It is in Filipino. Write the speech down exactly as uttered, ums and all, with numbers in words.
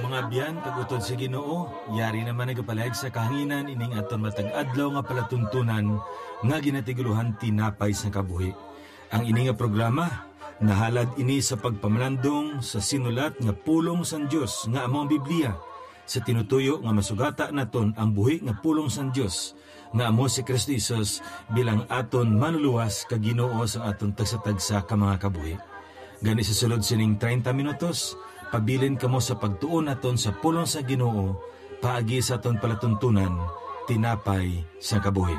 mga biyan, kagutod sa Ginoo, yari naman nagapalayag sa kahanginan ining aton matag adlaw nga palatuntunan nga ginatiguluhan tinapay sa kabuhi. Ang ini nga programa nahalad ini sa pagpamalandong sa sinulat nga pulong san Dios nga among Biblia, sa tinutuyo nga masugata naton ang buhi nga pulong san Dios nga amo si Kristo Jesus bilang aton manuluwas ka Ginoo sa aton tagsa-tagsa ka mga kabuhi. Gani sa sulod sining thirty minutos, pabilin kamo sa pagtuon naton sa pulong sa Ginoo paagi sa aton palatuntunan tinapay sa kabuhi.